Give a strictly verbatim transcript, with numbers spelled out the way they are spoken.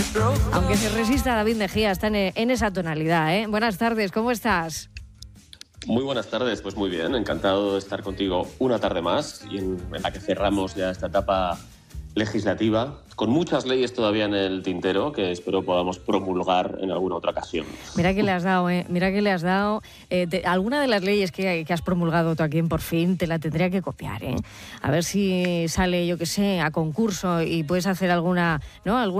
Aunque se resista, David Mejía está en, en esa tonalidad, ¿eh? Buenas tardes, ¿cómo estás? Muy buenas tardes, pues muy bien, encantado de estar contigo una tarde más y en, en la que cerramos ya esta etapa legislativa, con muchas leyes todavía en el tintero que espero podamos promulgar en alguna otra ocasión. Mira que le has dado, ¿eh? Mira que le has dado. Eh, te, alguna de las leyes que, que has promulgado tú aquí en Por Fin te la tendría que copiar, ¿eh? A ver si sale, yo qué sé, a concurso y puedes hacer alguna, ¿no? Alguna